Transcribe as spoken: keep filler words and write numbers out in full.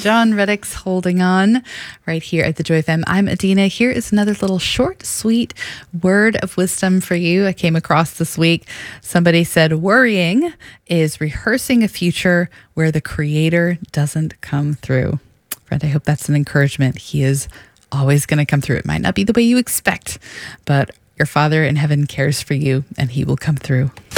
John Reddick's Holding On right here at the Joy F M. I'm Adina. Here is another little short, sweet word of wisdom for you. I came across this week. Somebody said, worrying is rehearsing a future where the Creator doesn't come through. Friend, I hope that's an encouragement. He is always going to come through. It might not be the way you expect, but your Father in heaven cares for you and He will come through.